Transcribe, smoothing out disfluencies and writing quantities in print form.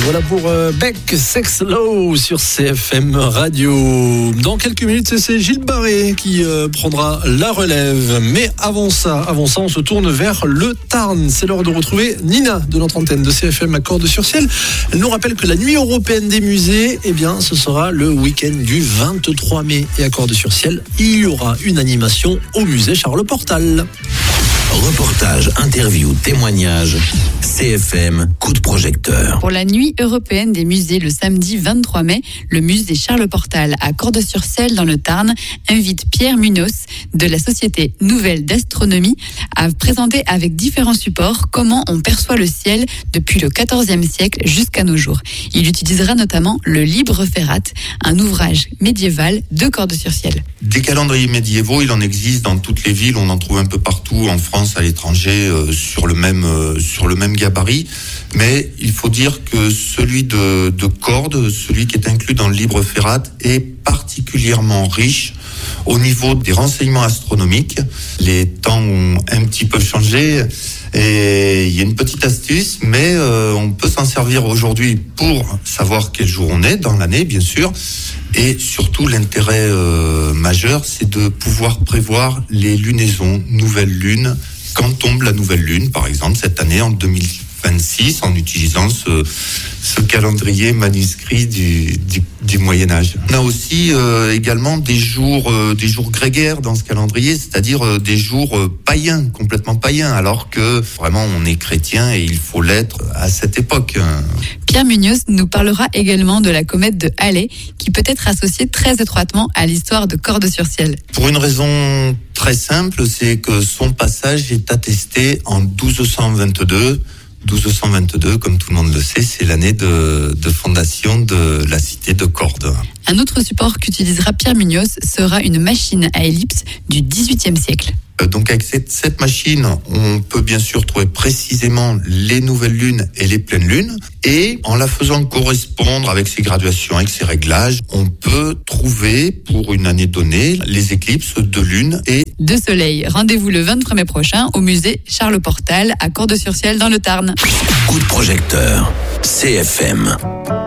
Voilà pour Beck, Sex Low sur CFM Radio. Dans quelques minutes, c'est Gilles Barré qui prendra la relève. Mais avant ça, on se tourne vers le Tarn. C'est l'heure de retrouver Nina de notre antenne de CFM à Cordes-sur-Ciel. Elle nous rappelle que la nuit européenne des musées, ce sera le week-end du 23 mai. Et à Cordes-sur-Ciel, il y aura une animation au musée Charles Portal. Reportage, interview, témoignage, CFM, coup de projecteur. Pour la nuit européenne des musées le samedi 23 mai, le musée Charles Portal à Cordes-sur-Ciel dans le Tarn invite Pierre Munoz de la Société Nouvelle d'Astronomie à présenter avec différents supports comment on perçoit le ciel depuis le XIVe siècle jusqu'à nos jours. Il utilisera notamment le Libre Ferrat, un ouvrage médiéval de Cordes-sur-Ciel. Des calendriers médiévaux, il en existe dans toutes les villes, on en trouve un peu partout en France, à l'étranger, sur le même gabarit. Mais il faut dire que celui de Cordes, celui qui est inclus dans le Libre Ferrat, est particulièrement riche au niveau des renseignements astronomiques. Les temps ont un petit peu changé et il y a une petite astuce, mais on peut s'en servir aujourd'hui pour savoir quel jour on est dans l'année, bien sûr. Et surtout, l'intérêt majeur, c'est de pouvoir prévoir les lunaisons, nouvelles lunes, quand tombe la nouvelle lune, par exemple, cette année, en 2026, en utilisant ce calendrier manuscrit du Moyen-Âge. On a aussi également des jours grégaires dans ce calendrier, c'est-à-dire des jours païens, complètement païens, alors que vraiment on est chrétien et il faut l'être à cette époque. Pierre Munoz nous parlera également de la comète de Halley, qui peut être associée très étroitement à l'histoire de Cordes-sur-Ciel. Pour une raison très simple, c'est que son passage est attesté en 1222. 1222, comme tout le monde le sait, c'est l'année de fondation de la cité de Cordes. Un autre support qu'utilisera Pierre Munoz sera une machine à ellipse du XVIIIe siècle. Donc avec cette machine, on peut bien sûr trouver précisément les nouvelles lunes et les pleines lunes. Et en la faisant correspondre avec ses graduations, avec ses réglages, on peut trouver pour une année donnée les éclipses de lune et de soleil. Rendez-vous le 23 mai prochain au musée Charles Portal à Cordes-sur-Ciel dans le Tarn. Coup de projecteur, CFM.